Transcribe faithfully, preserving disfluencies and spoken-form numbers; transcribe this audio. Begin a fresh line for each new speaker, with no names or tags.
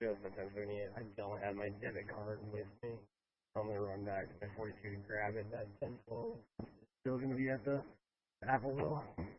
Good, but Pennsylvania, I don't have my debit card with me. I'm gonna run back to my forty-two to grab it. That ten twelve still gonna be at the Appleville.